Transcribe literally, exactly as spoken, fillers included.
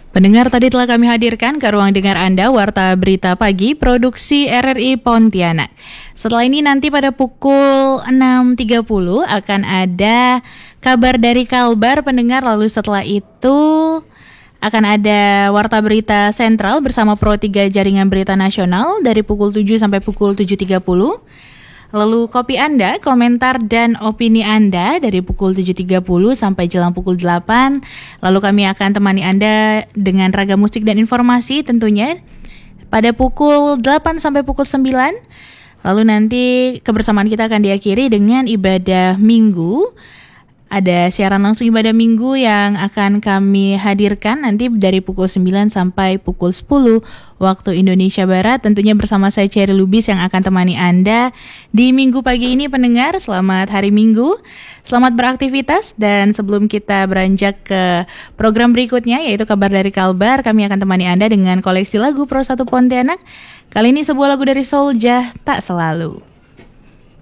Pendengar, tadi telah kami hadirkan ke ruang dengar Anda Warta Berita Pagi Produksi R R I Pontianak. Setelah ini nanti pada pukul enam tiga puluh akan ada kabar dari Kalbar pendengar. Lalu setelah itu akan ada Warta Berita Sentral bersama Pro tiga Jaringan Berita Nasional dari pukul tujuh sampai pukul tujuh tiga puluh. Lalu kopi Anda, komentar dan opini Anda dari pukul tujuh tiga puluh sampai jelang pukul delapan. Lalu kami akan temani Anda dengan ragam musik dan informasi tentunya pada pukul delapan sampai pukul sembilan. Lalu nanti kebersamaan kita akan diakhiri dengan ibadah minggu. Ada siaran langsung ibadah minggu yang akan kami hadirkan nanti dari pukul sembilan sampai pukul sepuluh waktu Indonesia Barat. Tentunya bersama saya Cherry Lubis yang akan temani Anda di minggu pagi ini pendengar. Selamat hari Minggu, selamat beraktivitas. Dan sebelum kita beranjak ke program berikutnya yaitu kabar dari Kalbar, kami akan temani Anda dengan koleksi lagu Pro satu Pontianak. Kali ini sebuah lagu dari Souljah, Tak Selalu.